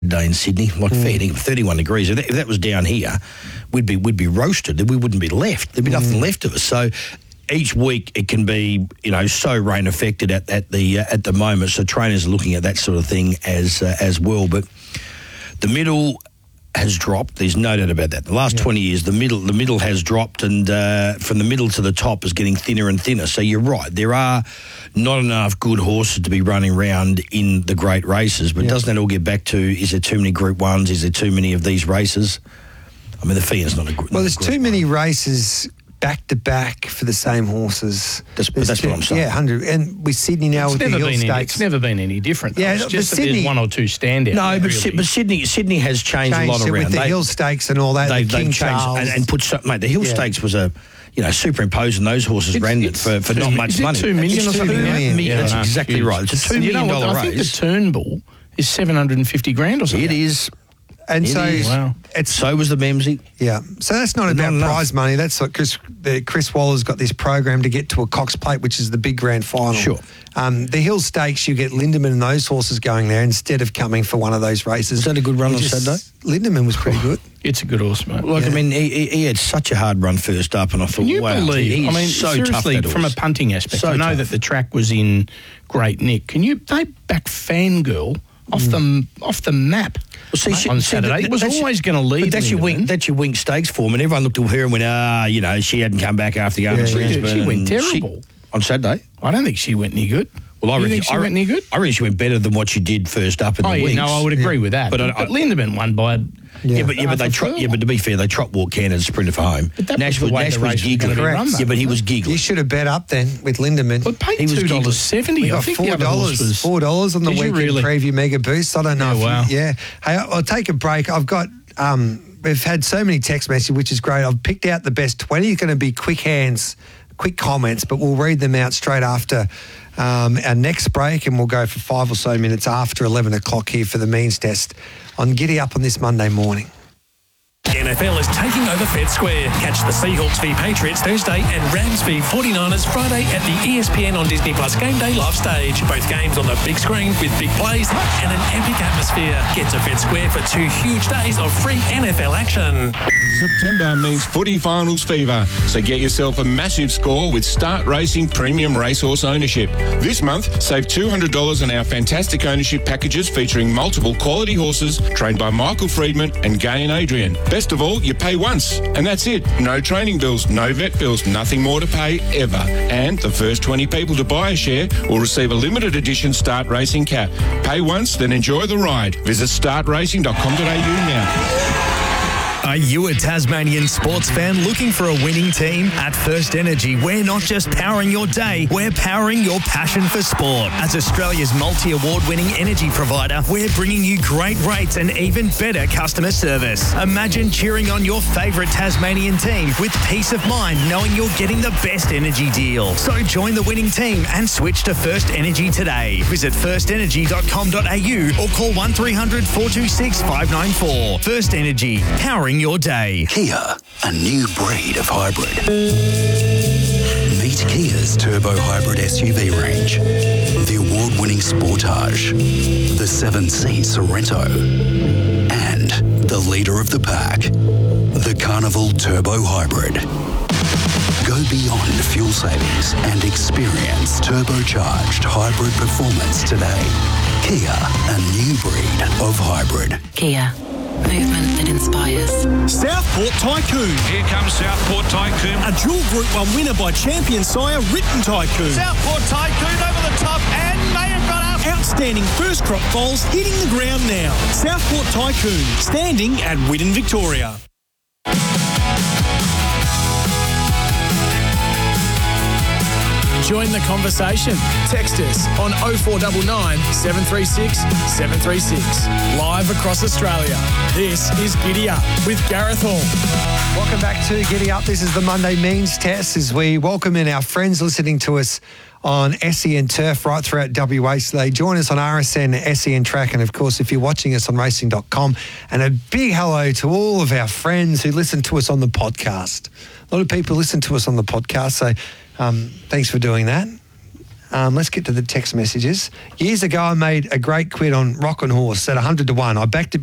day in Sydney, like fair dinkum, 31 degrees. If that was down here, we'd be roasted. We wouldn't be left. There'd be nothing left of us. So each week it can be, so rain affected at the moment. So trainers are looking at that sort of thing as well. But the middle has dropped. There's no doubt about that. The last 20 years, the middle has dropped, and from the middle to the top is getting thinner and thinner. So you're right. There are not enough good horses to be running around in the great races. But doesn't that all get back to, is there too many Group 1s? Is there too many of these races? I mean, the Fiat's not a group. Well, there's too many races back-to-back for the same horses. That's what I'm saying. Yeah, 100. And with Sydney now with the Hill Stakes. It's never been any different. Yeah, it's just that there's one or two standouts. No, but Sydney has changed a lot around. With the Hill Stakes and all that, they've changed and put something. Mate, the Hill Stakes was superimposing those horses ran it for not much money. $2 million or something? That's exactly right. It's a $2 million race. I think the Turnbull is $750,000 or something. It is. And so was the Memsey. Yeah. So that's not about prize money. That's like Chris Waller's got this program to get to a Cox Plate, which is the big grand final. Sure. The Hill Stakes, you get Lindemann and those horses going there instead of coming for one of those races. Was that a good run on Saturday? Lindemann was pretty good. It's a good horse, mate. I mean, he had such a hard run first up, and I thought, Can you wow, believe? I mean, so seriously, tough, from a punting aspect, I know tough. that the track was in great nick. They back Fangirl off the map. Well, on Saturday. It was always going to lead. But that's your wink stakes form, and everyone looked at her and went, she hadn't come back after the She went terrible. On Saturday? I don't think she went any good. Well, I reckon she went any good? I reckon she went better than what she did first up in the winks. No, I would agree with that. But Lindemann won by... But to be fair, they trot walk Canada sprinter for home. Nash was giggling. Yeah, but he was giggling. You should have bet up then with Lindemann. But paid $2.70. I think $4 on the weekend preview mega boost. I don't know. Hey, I'll take a break. I've got. We've had so many text messages, which is great. I've picked out the best 20. It's going to be quick comments, but we'll read them out straight after our next break, and we'll go for 5 or so minutes after 11 o'clock here for the means test on Giddy Up on this Monday morning. The NFL is taking over Fed Square. Catch the Seahawks v Patriots Thursday and Rams v 49ers Friday at the ESPN on Disney Plus Game Day live stage. Both games on the big screen with big plays and an epic atmosphere. Get to Fed Square for 2 huge days of free NFL action. September means footy finals fever, so get yourself a massive score with Start Racing Premium Racehorse Ownership. This month, save $200 on our fantastic ownership packages featuring multiple quality horses trained by Michael Friedman and Gay and Adrian. Best of all, you pay once, and that's it. No training bills, no vet bills, nothing more to pay ever. And the first 20 people to buy a share will receive a limited edition Start Racing cap. Pay once, then enjoy the ride. Visit startracing.com.au now. Are you a Tasmanian sports fan looking for a winning team? At First Energy, we're not just powering your day, we're powering your passion for sport. As Australia's multi-award-winning energy provider, we're bringing you great rates and even better customer service. Imagine cheering on your favourite Tasmanian team with peace of mind knowing you're getting the best energy deal. So join the winning team and switch to First Energy today. Visit firstenergy.com.au or call 1300 426 594. First Energy, powering your day. Kia, a new breed of hybrid. Meet Kia's turbo hybrid SUV range. The award-winning Sportage, the 7-seat Sorento, and the leader of the pack, the Carnival Turbo Hybrid. Go beyond fuel savings and experience turbocharged hybrid performance today. Kia, a new breed of hybrid. Kia. Movement that inspires. Southport Tycoon. Here comes Southport Tycoon. A dual Group 1 winner by champion sire Written Tycoon. Southport Tycoon over the top and may have got up. Outstanding first crop foals hitting the ground now. Southport Tycoon, standing at Whitten, Victoria. Join the conversation. Text us on 0499 736 736. Live across Australia. This is Giddy Up with Gareth Hall. Welcome back to Giddy Up. This is the Monday Means Test as we welcome in our friends listening to us on SEN Turf right throughout WA. So they join us on RSN, SEN Track, and of course, if you're watching us on racing.com. And a big hello to all of our friends who listen to us on the podcast. A lot of people listen to us on the podcast, so thanks for doing that. Let's get to the text messages. Years ago, I made a great quid on Rock and Horse at 100 to 1. I backed a